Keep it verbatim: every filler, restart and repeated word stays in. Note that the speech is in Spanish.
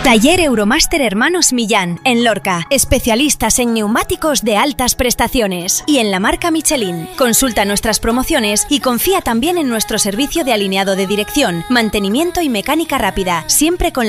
Taller Euromaster Hermanos Millán, en Lorca. Especialistas en neumáticos de altas prestaciones. Y en la marca Michelin. Consulta nuestras promociones y confía también en nuestro servicio de alineado de dirección, mantenimiento y mecánica rápida. Siempre con